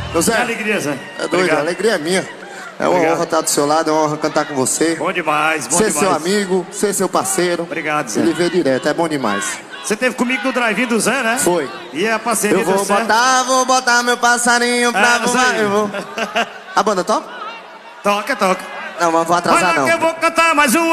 José, Que alegria, Zé. é doido, a alegria é minha. É uma honra estar do seu lado, é uma honra cantar com você. Bom demais, bom Ser demais. seu amigo, ser seu parceiro. Obrigado, Zé. Ele veio direto, é bom demais. Você teve comigo no drive-in do Zé, né? Foi. E a parceria Eu vou do Zé. botar meu passarinho pra isso voar. aí. Eu vou. A banda toca? Toca, toca. Não, mas vou atrasar Olha não. que eu vou cantar mais um